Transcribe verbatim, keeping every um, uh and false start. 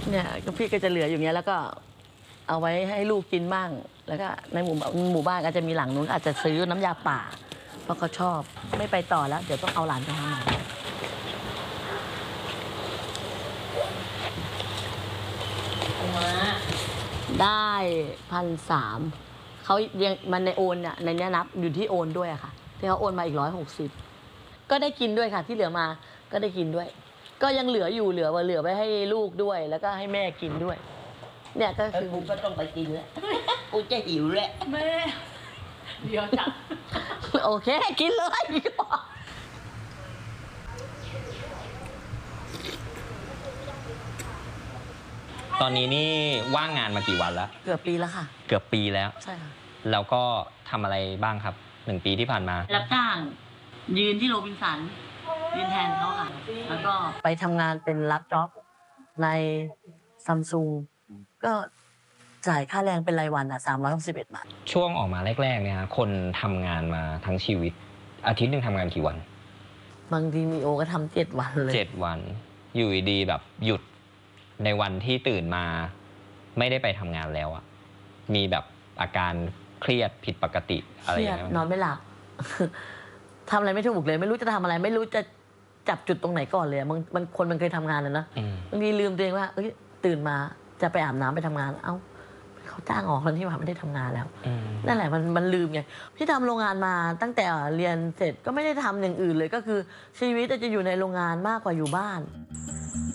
เนี่ยก็พี่ก็จะเหลืออย่างเงี้ยแล้วก็เอาไว้ให้ลูกกินบ้างแล้วก็ในหมู่หมู่บ้านก็จะมีหลังนู้นอาจจะซื้อน้ำยาป่าเพราะเขาชอบไม่ไปต่อแล้วเดี๋ยวต้องเอาหลานไปหาหมอได้พันสามเขายังมันในโอนเนี่ยในนี้นับอยู่ที่โอนด้วยอะค่ะที่เขาโอนมาอีกร้อยหกสิบก็ได้กินด้วยค่ะที่เหลือมาก็ได้กินด้วยก็ยังเหลืออยู่เหลือว่าเหลือไว้ให้ลูกด้วยแล้วก็ให้แม่กินด้วยเนี่ยก็คือกูก็ต้องไปกินแล้วกูจะหิวแล้วแม่เดี๋ยวจับโอเคกินเลยตอนนี้นี่ว่างงานมากี่วันแล้วเกือบปีแล้วค่ะเกือบปีแล้วใช่ค่ะแล้วก็ทำอะไรบ้างครับหนึ่งปีที่ผ่านมารับจ้างยืนที่โรบินสันยืนแทนเขาค่ะแล้วก็ไปทำงานเป็นรับจ็อบในซัมซุงก็จ่ายค่าแรงเป็นรายวันอ่ะสามร้อยหกสิบเอ็ดบาทช่วงออกมาแรกๆเนี่ยคนทำงานมาทั้งชีวิตอาทิตย์หนึ่งทำงานกี่วันบางทีมีโอก็ทำเจ็ดวันเลยเจ็ดวันอยู่ดีแบบหยุดในวันที่ตื่นมาไม่ได้ไปทำงานแล้วอะมีแบบอาการเครียดผิดปกติอะไรอย่างเงี้ยนอนไม่หลับ ทำอะไรไม่ถูกเลยไม่รู้จะทำอะไรไม่รู้จะจับจุดตรงไหนก่อนเลยมันมันคนมันเคยทำงานเลยนะบางทีลืมตัวเองว่าเอ้ยตื่นมาจะไปอาบน้ำไปทำงานเอ้าเขาจ้างออกคนที่ว่าไม่ได้ทำงานแล้วนั่นแหละมันมันลืมไงพี่ทำโรงงานมาตั้งแต่เรียนเสร็จก็ไม่ได้ทำอย่างอื่นเลยก็คือชีวิตจะอยู่ในโรงงานมากกว่าอยู่บ้าน